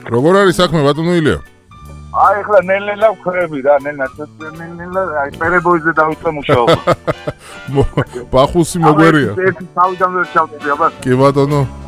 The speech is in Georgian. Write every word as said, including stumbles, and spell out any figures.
როგორ არის საქმე ბატონო ილია? აი ხლა ნელ-ნელა ვქრები რა, ნელ-ნელა, აი პერებოიზე დავიწყე მუშაობა. ბახუსი მოგვერია. ერთი თავიდან ვერ ჩავწვდი აბა. კი ბატონო.